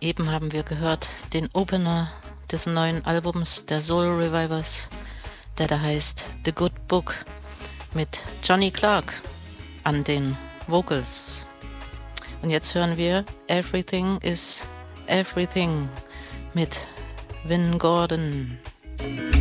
Eben haben wir gehört den Opener des neuen Albums der Soul Revivers, der da heißt The Good Book, mit Johnny Clark an den Vocals. Und jetzt hören wir Everything is Everything mit Vin Gordon.